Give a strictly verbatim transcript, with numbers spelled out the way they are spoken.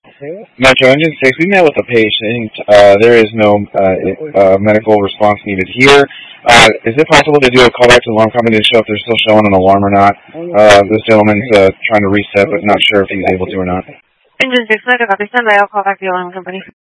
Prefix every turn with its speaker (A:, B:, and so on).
A: Metro Engine six, we met with the patient. Uh, there is no uh, uh, medical response needed here. Uh, is it possible to do a callback to the alarm company to show if they're still showing an alarm or not? Uh, this gentleman's uh, trying to reset, but not sure if he's able to or not.
B: Engine six, Metro, copy, stand by, I'll call back the alarm company.